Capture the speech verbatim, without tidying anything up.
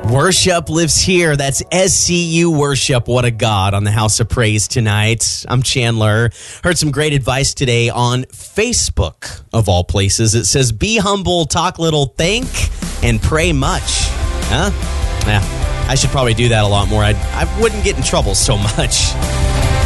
Worship lives here. That's S C U Worship. What a God on the House of Praise tonight. I'm Chandler. Heard some great advice today on Facebook, of all places. It says, be humble, talk little, think, and pray much. Huh? Yeah, I should probably do that a lot more. I, I wouldn't get in trouble so much.